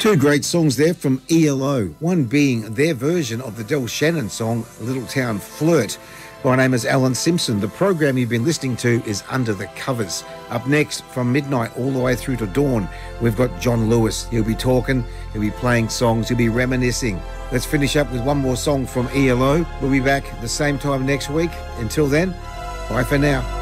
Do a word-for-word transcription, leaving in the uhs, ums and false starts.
Two great songs there from E L O, one being their version of the Del Shannon song, Little Town Flirt. My name is Alan Simpson. The program you've been listening to is Under the Covers. Up next, from midnight all the way through to dawn, we've got John Lewis. He'll be talking, he'll be playing songs, he'll be reminiscing. Let's finish up with one more song from E L O. We'll be back at the same time next week. Until then, bye for now.